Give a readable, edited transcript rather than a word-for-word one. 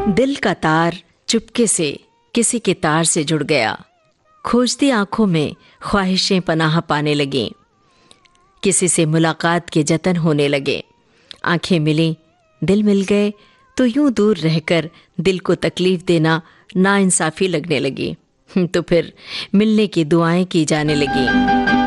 दिल का तार चुपके से किसी के तार से जुड़ गया। खोजती आंखों में ख्वाहिशें पनाह पाने लगीं। किसी से मुलाकात के जतन होने लगे। आंखें मिली, दिल मिल गए तो यूं दूर रहकर दिल को तकलीफ देना नाइंसाफी लगने लगी। तो फिर मिलने की दुआएं की जाने लगी।